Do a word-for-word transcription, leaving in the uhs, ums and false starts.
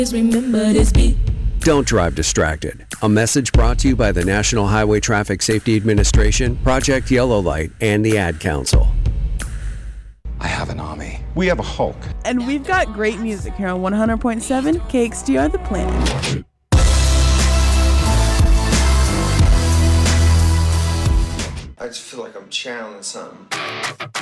Remember this beat. Don't drive distracted. A message brought to you by the National Highway Traffic Safety Administration, Project Yellow Light, and the Ad Council. I have an army. We have a Hulk. And we've got great music here on one hundred point seven K X D R The Planet. I just feel like I'm channeling something.